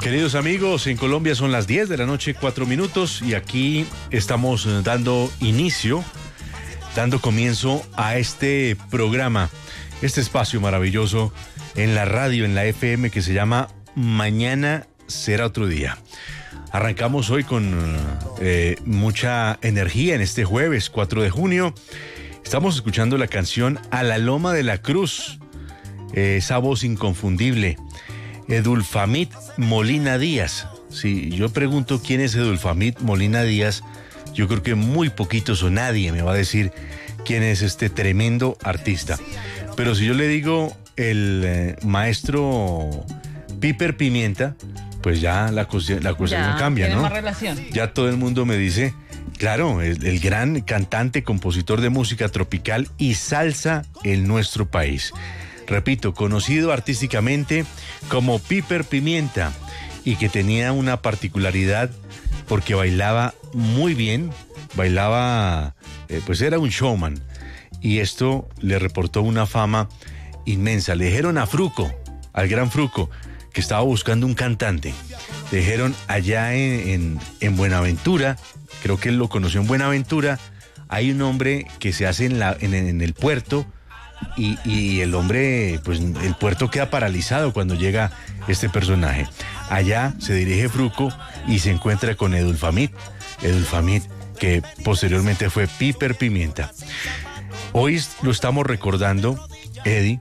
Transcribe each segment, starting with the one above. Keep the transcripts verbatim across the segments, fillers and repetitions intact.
Queridos amigos, en Colombia son las diez de la noche, cuatro minutos, y aquí estamos dando inicio, dando comienzo a este programa, este espacio maravilloso en la radio, en la F M, que se llama Mañana será otro día. Arrancamos hoy con eh, mucha energía en este jueves cuatro de junio. Estamos escuchando la canción A la Loma de la Cruz, eh, esa voz inconfundible, Edulfamid Molina Díaz. Si yo pregunto quién es Edulfamid Molina Díaz, yo creo que muy poquitos o nadie me va a decir quién es este tremendo artista. Pero si yo le digo el eh, maestro Piper Pimienta, pues ya la, la cuestión cambia, ¿no? Más relación. Ya todo el mundo me dice, claro, el, el gran cantante, compositor de música tropical y salsa en nuestro país. Repito, conocido artísticamente como Piper Pimienta, y que tenía una particularidad porque bailaba muy bien, bailaba, eh, pues era un showman, y esto le reportó una fama inmensa. Le dijeron a Fruco, al gran Fruco, que estaba buscando un cantante. Le dijeron allá en, en, en Buenaventura, creo que él lo conoció en Buenaventura, hay un hombre que se hace en, la, en, en el puerto, y, y el hombre, pues el puerto queda paralizado cuando llega este personaje. Allá se dirige Fruco y se encuentra con Edulfamid, Edulfamid, que posteriormente fue Piper Pimienta. Hoy lo estamos recordando, Eddie,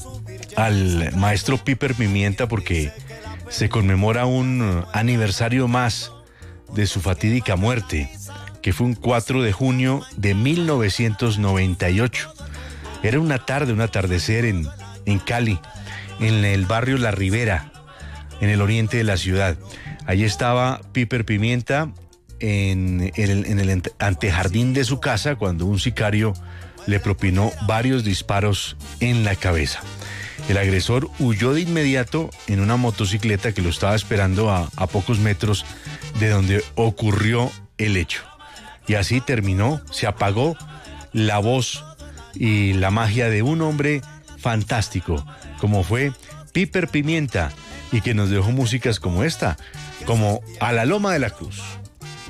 al maestro Piper Pimienta, porque se conmemora un aniversario más de su fatídica muerte, que fue un cuatro de junio de mil novecientos noventa y ocho. Era una tarde, un atardecer en, en Cali, en el barrio La Ribera, en el oriente de la ciudad. Allí estaba Piper Pimienta en, en, el, en el antejardín de su casa cuando un sicario le propinó varios disparos en la cabeza. El agresor huyó de inmediato en una motocicleta que lo estaba esperando a, a pocos metros de donde ocurrió el hecho. Y así terminó, se apagó la voz y la magia de un hombre fantástico, como fue Piper Pimienta, y que nos dejó músicas como esta, como A la Loma de la Cruz.